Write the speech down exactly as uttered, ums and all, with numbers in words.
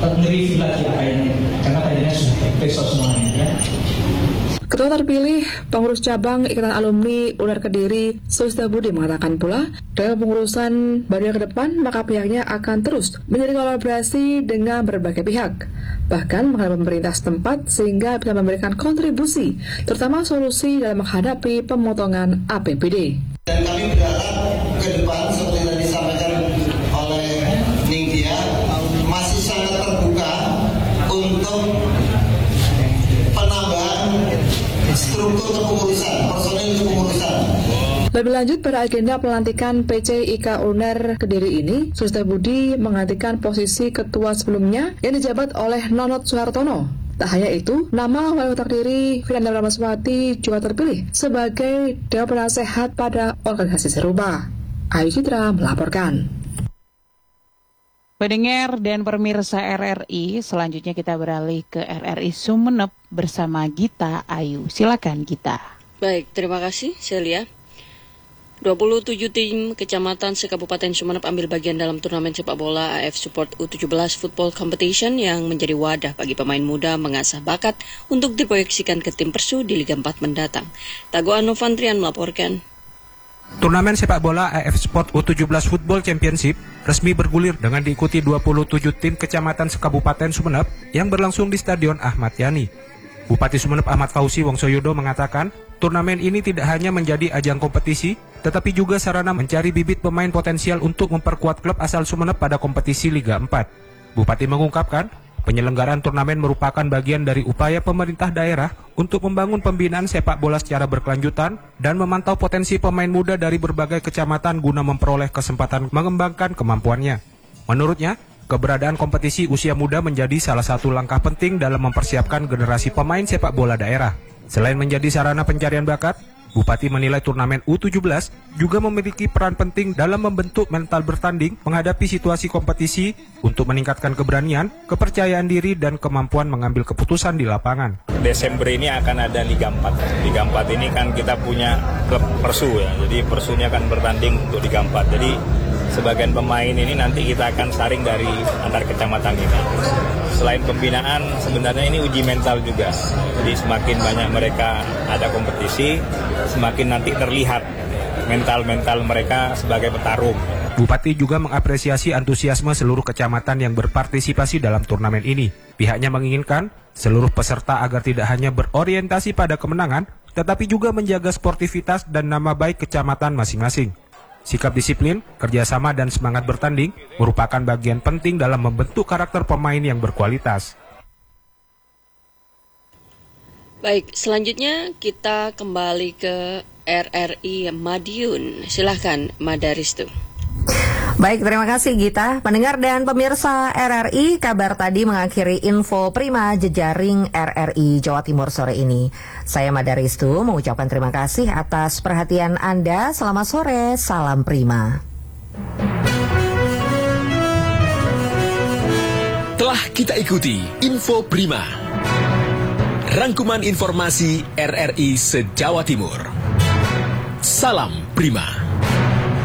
nge-review lagi apa ini, karena kajiannya sudah besok semuanya ya. Ketua terpilih pengurus cabang Ikatan Alumni U N E R Kediri, Sulistya Budi, mengatakan pula, dalam pengurusan baru ke depan, maka pihaknya akan terus menjadi kolaborasi dengan berbagai pihak, bahkan menghadap pemerintah setempat sehingga bisa memberikan kontribusi, terutama solusi dalam menghadapi pemotongan A P B D. Dan kami berharap ke depan seperti tadi disampaikan oleh Ninggia, masih sangat terbuka untuk penambahan struktur kepengurusan, personil kepengurusan. Lebih lanjut, pada agenda pelantikan P C I K U N E R Kediri ini, Sulistya Budi menggantikan posisi ketua sebelumnya yang dijabat oleh Nonot Suhartono. Tak hanya itu, nama Wali Kota Kediri, Firanda Ramaswati, juga terpilih sebagai Dewan Penasehat pada organisasi serupa. Ayu Citra melaporkan. Pendengar dan pemirsa R R I, selanjutnya kita beralih ke R R I Sumeneb bersama Gita Ayu. Silakan Gita. Baik, terima kasih Celia. dua puluh tujuh tim kecamatan se-Kabupaten Sumeneb ambil bagian dalam turnamen sepak bola A F Support U tujuh belas Football Competition yang menjadi wadah bagi pemain muda mengasah bakat untuk diproyeksikan ke tim Persu di Liga empat mendatang. Tago Anovantrian melaporkan. Turnamen sepak bola A F Sport U tujuh belas Football Championship resmi bergulir dengan diikuti dua puluh tujuh tim kecamatan se-Kabupaten Sumeneb yang berlangsung di Stadion Ahmad Yani. Bupati Sumeneb Ahmad Fauzi Wongsoyodo mengatakan, turnamen ini tidak hanya menjadi ajang kompetisi, tetapi juga sarana mencari bibit pemain potensial untuk memperkuat klub asal Sumeneb pada kompetisi Liga empat. Bupati mengungkapkan, penyelenggaraan turnamen merupakan bagian dari upaya pemerintah daerah untuk membangun pembinaan sepak bola secara berkelanjutan dan memantau potensi pemain muda dari berbagai kecamatan guna memperoleh kesempatan mengembangkan kemampuannya. Menurutnya, keberadaan kompetisi usia muda menjadi salah satu langkah penting dalam mempersiapkan generasi pemain sepak bola daerah. Selain menjadi sarana pencarian bakat, Bupati menilai turnamen U tujuh belas juga memiliki peran penting dalam membentuk mental bertanding menghadapi situasi kompetisi untuk meningkatkan keberanian, kepercayaan diri, dan kemampuan mengambil keputusan di lapangan. Desember ini akan ada Liga empat. Liga empat ini kan kita punya klub Persu ya, jadi Persunya akan bertanding untuk Liga empat. Jadi sebagian pemain ini nanti kita akan saring dari antar kecamatan ini. Selain pembinaan, sebenarnya ini uji mental juga. Jadi semakin banyak mereka ada kompetisi, semakin nanti terlihat mental-mental mereka sebagai petarung. Bupati juga mengapresiasi antusiasme seluruh kecamatan yang berpartisipasi dalam turnamen ini. Pihaknya menginginkan seluruh peserta agar tidak hanya berorientasi pada kemenangan, tetapi juga menjaga sportivitas dan nama baik kecamatan masing-masing. Sikap disiplin, kerjasama, dan semangat bertanding merupakan bagian penting dalam membentuk karakter pemain yang berkualitas. Baik, selanjutnya kita kembali ke R R I Madiun. Silahkan, Madaristu. Baik, terima kasih Gita. Pendengar dan pemirsa R R I, kabar tadi mengakhiri info Prima jejaring R R I Jawa Timur sore ini. Saya Madaristu mengucapkan terima kasih atas perhatian Anda. Selamat sore, salam Prima. Telah kita ikuti info Prima, rangkuman informasi R R I se-Jawa Timur. Salam Prima.